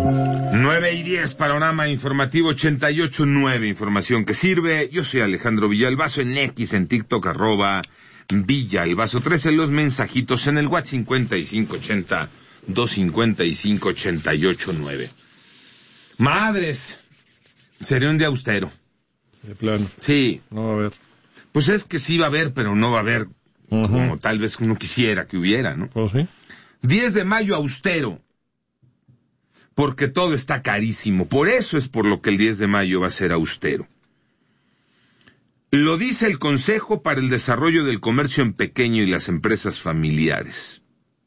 9:10, panorama informativo 88.9, información que sirve. Yo soy Alejandro Villalbazo, en X, en TikTok, @Villalbazo 13, los mensajitos en el WhatsApp 5580-255-88.9. Madres, sería un día austero. De plano. Sí. No va a haber. Pues es que sí va a haber, pero no va a haber como tal vez uno quisiera que hubiera, ¿no? Pues sí. 10 de mayo austero. Porque todo está carísimo. Por eso es por lo que el 10 de mayo va a ser austero. Lo dice el Consejo para el Desarrollo del Comercio en Pequeño y las Empresas Familiares.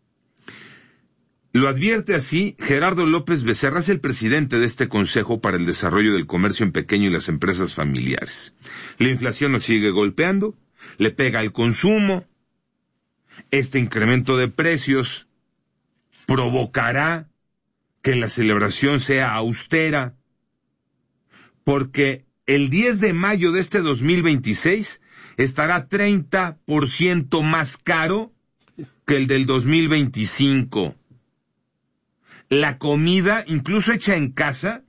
Lo advierte así Gerardo López Becerra, es el presidente de este Consejo para el Desarrollo del Comercio en Pequeño y las Empresas Familiares. La inflación nos sigue golpeando, le pega al consumo. Este incremento de precios provocará que la celebración sea austera, porque el 10 de mayo de este 2026 estará 30% más caro que el del 2025. La comida, incluso hecha en casa,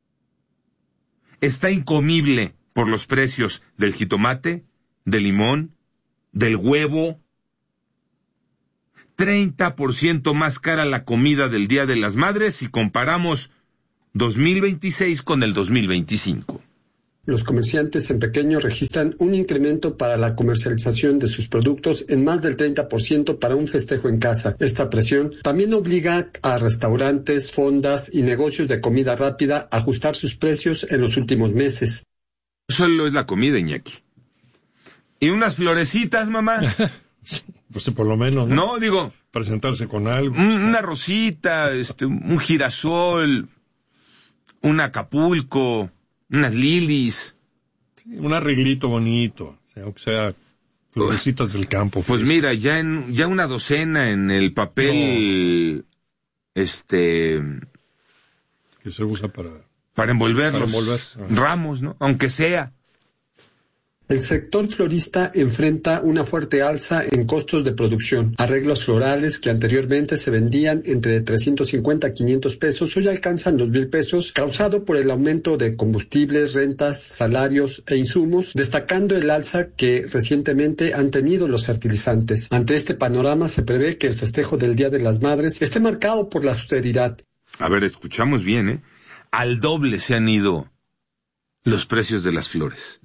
está incomible por los precios del jitomate, del limón, del huevo. 30% más cara la comida del Día de las Madres si comparamos 2026 con el 2025. Los comerciantes en pequeño registran un incremento para la comercialización de sus productos en más del 30% para un festejo en casa. Esta presión también obliga a restaurantes, fondas y negocios de comida rápida a ajustar sus precios en los últimos meses. Solo es la comida, Iñaki. ¿Y unas florecitas, mamá? Pues por lo menos, ¿no? No, digo... presentarse con algo. Una rosita, un girasol, un Acapulco, unas lilies. Sí, un arreglito bonito, aunque sea florecitas del campo. Pues mira, ya una docena en el papel, que se usa para envolver para los ramos, ¿no? Aunque sea. El sector florista enfrenta una fuerte alza en costos de producción. Arreglos florales que anteriormente se vendían entre 350 a 500 pesos, hoy alcanzan los 1,000 pesos, causado por el aumento de combustibles, rentas, salarios e insumos, destacando el alza que recientemente han tenido los fertilizantes. Ante este panorama se prevé que el festejo del Día de las Madres esté marcado por la austeridad. A ver, escuchamos bien, ¿eh? Al doble se han ido los precios de las flores.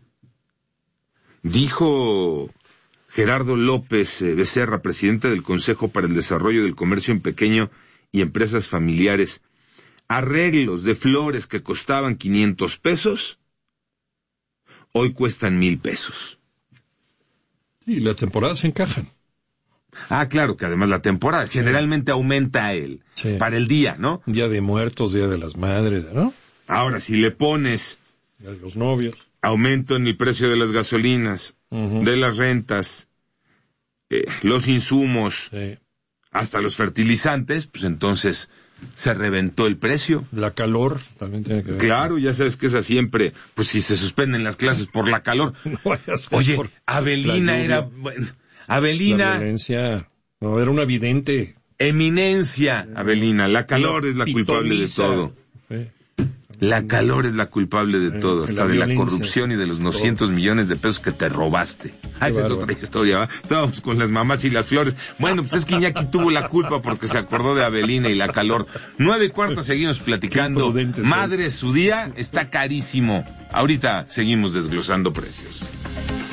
Dijo Gerardo López Becerra, presidente del Consejo para el Desarrollo del Comercio en Pequeño y Empresas Familiares, arreglos de flores que costaban 500 pesos, hoy cuestan 1,000 pesos. Sí, las temporadas se encajan. Ah, claro, que además la temporada generalmente aumenta para el día, ¿no? Día de Muertos, Día de las Madres, ¿no? Ahora, si le pones... Día de los Novios. Aumento en el precio de las gasolinas, de las rentas, los insumos, hasta los fertilizantes, pues entonces se reventó el precio. La calor también tiene que ver. Claro, ya sabes que esa siempre, pues si se suspenden las clases por la calor. No vaya a ser. Oye, Avelina era... Avelina... La violencia, no, era una vidente. Eminencia, Avelina, la calor es la culpable de todo. La calor es la culpable de todo, hasta de la corrupción y de los 900 millones de pesos que te robaste. Esa es otra historia, ¿va? Estábamos con las mamás y las flores. Bueno, pues es que Iñaki tuvo la culpa porque se acordó de Avelina y la calor. 9:15, seguimos platicando. Madre, su día está carísimo. Ahorita seguimos desglosando precios.